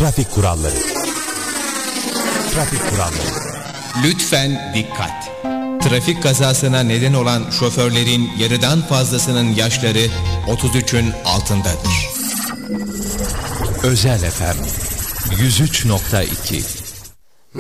Trafik kuralları. Trafik kuralları. Lütfen dikkat. Trafik kazasına neden olan şoförlerin yarıdan fazlasının yaşları 33'ün altındadır. Özel FM 103.2